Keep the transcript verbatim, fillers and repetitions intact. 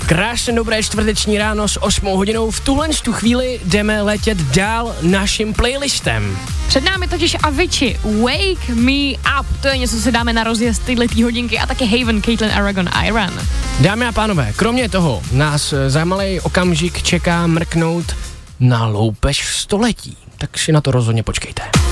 Krásně dobré čtvrteční ráno s osmou hodinou. V tuhle tu chvíli jdeme letět dál naším playlistem. Před námi totiž Avicii, Wake Me Up. To je něco, co si dáme na rozjezd tyhle tý hodinky a taky Haven, Caitlin Aragon, Iron. Dámy a pánové, kromě toho nás za malej okamžik čeká mrknout na loupež století. Tak si na to rozhodně počkejte.